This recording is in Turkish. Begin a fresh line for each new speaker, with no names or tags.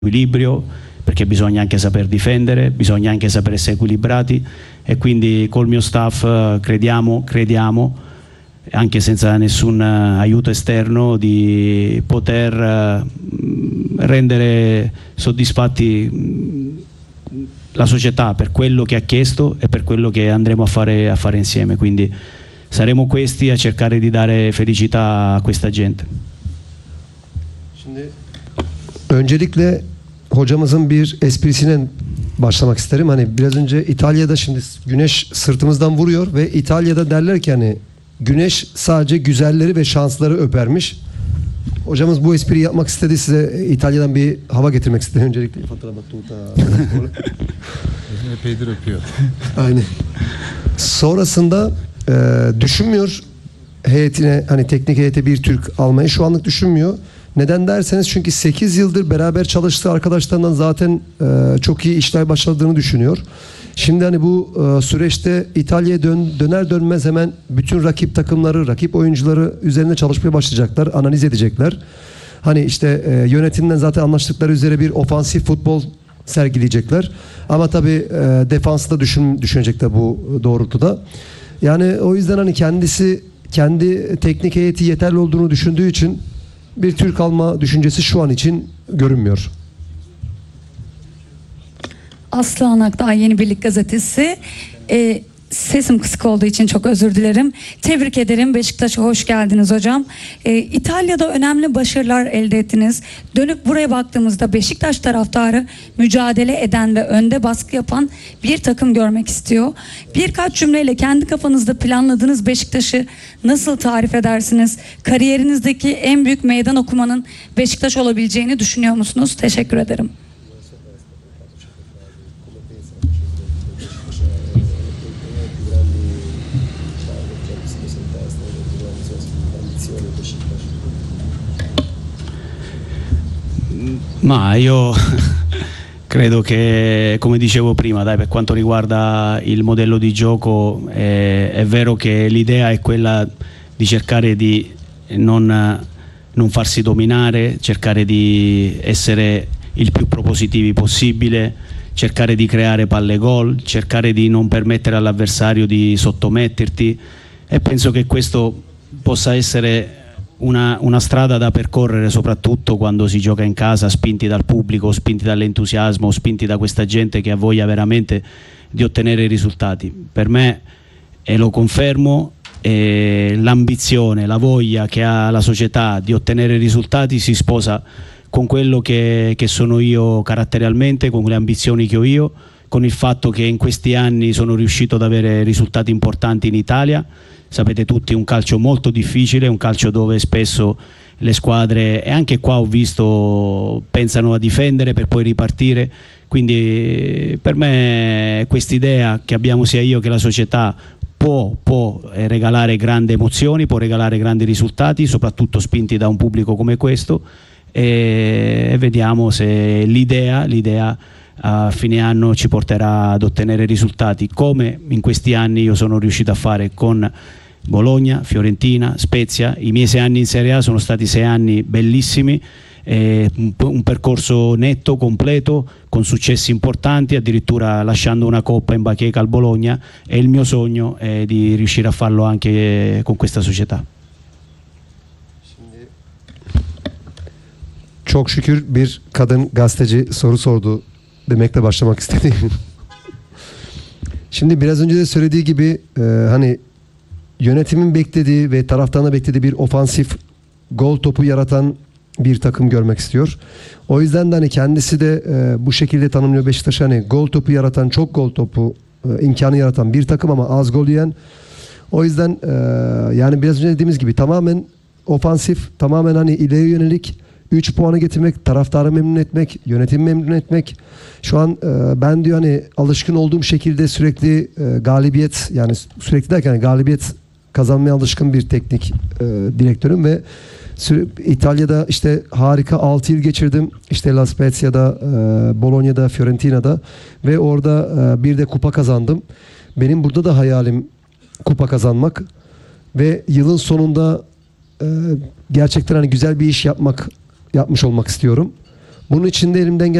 equilibrio, perché bisogna anche saper difendere, bisogna anche saper essere equilibrati e quindi col mio staff crediamo, anche senza nessun aiuto esterno, di poter rendere soddisfatti la società per quello che ha chiesto e per quello che andremo a fare insieme. Quindi saremo questi a cercare di dare felicità a questa gente.
Şimdi öncelikle hocamızın bir esprisiyle başlamak isterim. Hani biraz önce İtalya'da şimdi güneş sırtımızdan vuruyor ve İtalya'da derler ki hani güneş sadece güzelleri ve şansları öpermiş. Hocamız bu espriyi yapmak istedi, size İtalya'dan bir hava getirmek istedi. Öncelikle
epeydir öpüyor.
Aynen. Sonrasında düşünmüyor heyetine, hani teknik heyete bir Türk almayı şu anlık düşünmüyor. Neden derseniz çünkü 8 yıldır beraber çalıştığı arkadaşlarından zaten çok iyi işler başladığını düşünüyor. Şimdi hani bu süreçte İtalya'ya döner dönmez hemen bütün rakip takımları, rakip oyuncuları üzerinde çalışmaya başlayacaklar, analiz edecekler. Hani işte yönetimden zaten anlaştıkları üzere bir ofansif futbol sergileyecekler. Ama tabii defansı da düşünecekler bu doğrultuda. Yani o yüzden hani kendisi kendi teknik heyeti yeterli olduğunu düşündüğü için bir Türk alma düşüncesi şu an için görünmüyor.
Aslı Anaktağ Yeni Birlik Gazetesi. Sesim kısık olduğu için çok özür dilerim. Tebrik ederim. Beşiktaş'a hoş geldiniz hocam. İtalya'da önemli başarılar elde ettiniz. Dönüp buraya baktığımızda Beşiktaş taraftarı mücadele eden ve önde baskı yapan bir takım görmek istiyor. Birkaç cümleyle kendi kafanızda planladığınız Beşiktaş'ı nasıl tarif edersiniz? Kariyerinizdeki en büyük meydan okumanın Beşiktaş olabileceğini düşünüyor musunuz? Teşekkür ederim.
Ma io credo che, come dicevo prima, per quanto riguarda il modello di gioco, è vero che l'idea è quella di cercare di non farsi dominare, cercare di essere il più propositivi possibile, cercare di creare palle gol, cercare di non permettere all'avversario di sottometterti, e penso che questo possa essere una strada da percorrere, soprattutto quando si gioca in casa, spinti dal pubblico, spinti dall'entusiasmo, spinti da questa gente che ha voglia veramente di ottenere risultati. Per me, e lo confermo, l'ambizione, la voglia che ha la società di ottenere risultati si sposa con quello che sono io caratterialmente, con le ambizioni che ho io, con il fatto che in questi anni sono riuscito ad avere risultati importanti in Italia. Sapete tutti, un calcio molto difficile, un calcio dove spesso le squadre, e anche qua ho visto, pensano a difendere per poi ripartire. Quindi per me quest'idea che abbiamo sia io che la società può regalare grandi emozioni, può regalare grandi risultati, soprattutto spinti da un pubblico come questo, e vediamo se l'idea a fine anno ci porterà ad ottenere risultati come in questi anni io sono riuscito a fare con Bologna, Fiorentina, Spezia. I miei 6 anni in Serie A sono stati 6 anni bellissimi, un percorso netto, completo, con successi importanti, addirittura lasciando una coppa in bacheca al Bologna, e il mio sogno è di riuscire a farlo anche con questa società.
Çok şükür bir kadın gazeteci soru sordu demekle başlamak istedim. Şimdi biraz önce de söylediği gibi hani yönetimin beklediği ve taraftarın beklediği bir ofansif gol topu yaratan bir takım görmek istiyor. O yüzden de hani kendisi de bu şekilde tanımlıyor Beşiktaş'ı, hani gol topu yaratan, çok gol topu imkanı yaratan bir takım ama az gol yiyen. O yüzden yani biraz önce dediğimiz gibi tamamen ofansif, tamamen hani ileriye yönelik 3 puanı getirmek, taraftarı memnun etmek, yönetimi memnun etmek. Şu an ben diyor hani alışkın olduğum şekilde sürekli galibiyet, yani sürekli derken galibiyet kazanmaya alışkın bir teknik direktörüm ve İtalya'da işte harika 6 yıl geçirdim. İşte La Spezia'da, Bologna'da, Fiorentina'da ve orada bir de kupa kazandım. Benim burada da hayalim kupa kazanmak ve yılın sonunda gerçekten hani güzel bir iş yapmış olmak istiyorum. Bunun için de elimden